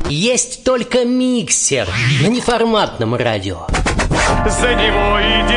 Есть только миксер на неформатном радио. За него и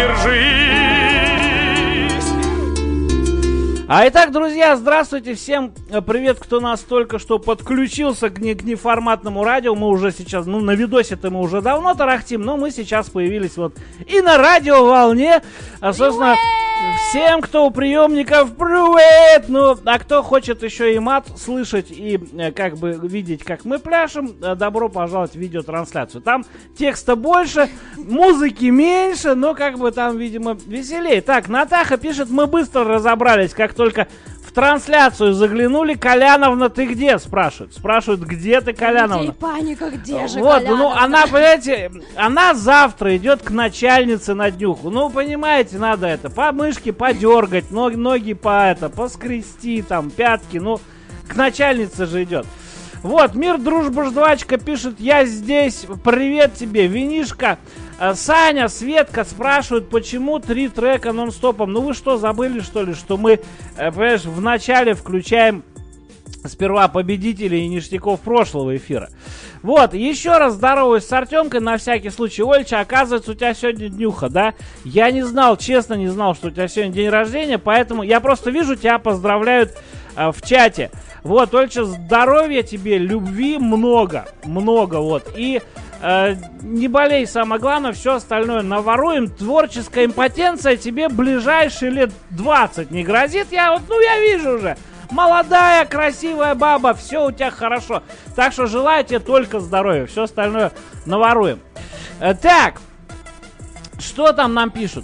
держись. А итак, друзья, здравствуйте, всем привет, кто нас только что подключился к неформатному радио. Мы уже сейчас, на видосе-то мы уже давно тарахтим, но мы сейчас появились вот и на радиоволне. Собственно, всем, кто у приемников, привет! Ну, а кто хочет еще и мат слышать и как бы видеть, как мы пляшем, добро пожаловать в видеотрансляцию. Там текста больше, музыки меньше, но как бы там, видимо, веселее. Так, Натаха пишет, мы быстро разобрались, как только в трансляцию заглянули. Коляновна, ты где? Спрашивают, где ты, Коляновна? Людей паника, где же вот, Коляновна? ну, она, понимаете, она завтра идет к начальнице на днюху. Ну, понимаете, надо это, по мышке подергать, ноги поскрести, там, пятки, ну, к начальнице же идет. Вот, Мир, Дружба, Ждвачка пишет, я здесь, привет тебе, Винишка. Саня, Светка спрашивают, почему 3 трека нон-стопом. Ну вы что, забыли что ли, что мы, понимаешь, в начале включаем сперва победителей и ништяков прошлого эфира. Вот, еще раз здороваюсь с Артемкой на всякий случай. Ольча, оказывается, у тебя сегодня днюха, да? Я не знал, честно не знал, что у тебя сегодня день рождения, поэтому я просто вижу, тебя поздравляют в чате. Вот, Ольча, здоровья тебе, любви много, вот. И не болей, самое главное, все остальное наворуем. Творческая импотенция тебе ближайшие лет 20 не грозит. Я вижу уже. Молодая, красивая баба, все у тебя хорошо. Так что желаю тебе только здоровья, все остальное наворуем. Так, что там нам пишут?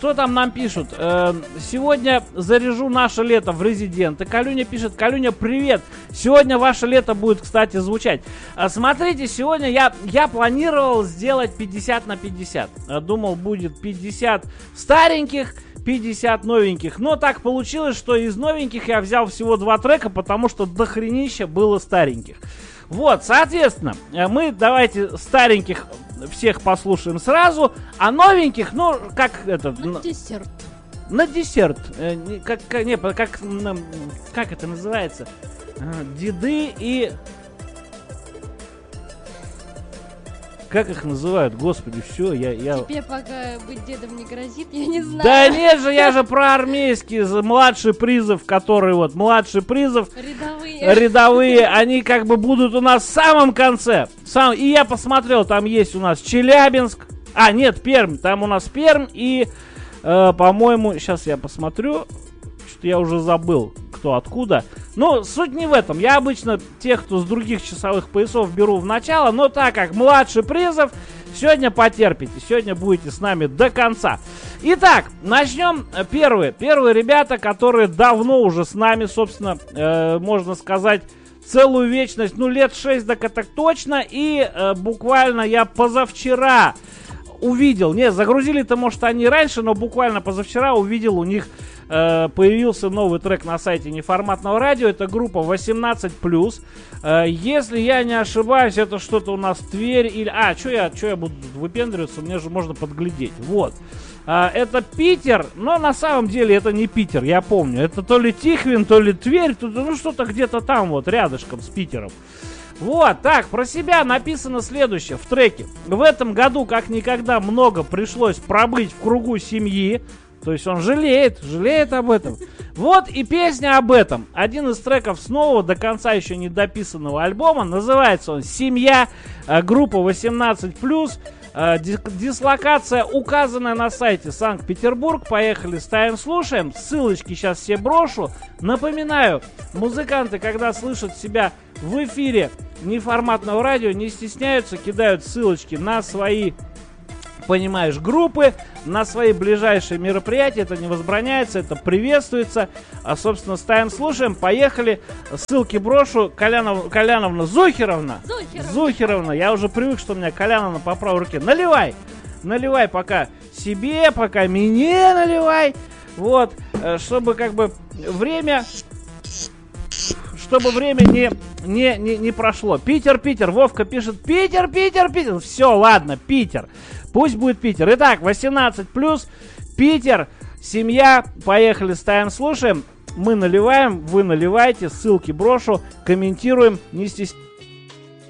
Сегодня заряжу наше лето в резиденты. Калюня пишет, Калюня, привет. Сегодня ваше лето будет, кстати, звучать. Смотрите, сегодня я планировал сделать 50 на 50. Думал, будет 50 стареньких, 50 новеньких. Но так получилось, что из новеньких я взял всего 2 трека, потому что дохренища было стареньких. Вот, соответственно, мы давайте стареньких всех послушаем сразу, а новеньких, ну, как это... На десерт. На десерт. Как это называется? Деды и... Как их называют? Господи, все, я... Тебе пока быть дедом не грозит, я не знаю. Да нет же, я же про армейский, младший призыв, который вот, младший призыв. Рядовые, они как бы будут у нас в самом конце. И я посмотрел, там есть у нас Челябинск. А, нет, Пермь, там у нас Пермь и, по-моему, сейчас я посмотрю, что я уже забыл, кто откуда. Но суть не в этом. Я обычно тех, кто с других часовых поясов, беру в начало. Но так как младший призыв, сегодня потерпите. Сегодня будете с нами до конца. Итак, начнем. Первые ребята, которые давно уже с нами, собственно, можно сказать, целую вечность. Ну, лет 6, так это точно. И буквально я позавчера увидел. Не, загрузили-то, может, они раньше, но буквально позавчера увидел у них... появился новый трек на сайте неформатного радио. Это группа 18+. Если я не ошибаюсь, это что-то у нас Тверь или... Что я буду выпендриваться? Мне же можно подглядеть. Вот. Это Питер, но на самом деле это не Питер, я помню. Это то ли Тихвин, то ли Тверь, ну что-то где-то там вот, рядышком с Питером. Вот, так, про себя написано следующее в треке. В этом году как никогда много пришлось пробыть в кругу семьи. То есть он жалеет об этом. Вот и песня об этом. Один из треков с нового, до конца еще не дописанного альбома. Называется он «Семья», группа 18+. Дислокация указанная на сайте Санкт-Петербург. Поехали, ставим, слушаем. Ссылочки сейчас все брошу. Напоминаю, музыканты, когда слышат себя в эфире неформатного радио, не стесняются, кидают ссылочки на свои, понимаешь, группы, на свои ближайшие мероприятия. Это не возбраняется, это приветствуется. Собственно, ставим, слушаем. Поехали. Ссылки брошу. Коляновна Зухеровна. Я уже привык, что у меня Коляновна по правой руке. Наливай пока себе, пока мне наливай. Вот. Чтобы как бы время не прошло. Питер. Вовка пишет Питер. Все, ладно, Питер. Пусть будет Питер. Итак, 18+, Питер, семья. Поехали, ставим, слушаем. Мы наливаем, вы наливаете. Ссылки брошу, комментируем. Не стесняйтесь.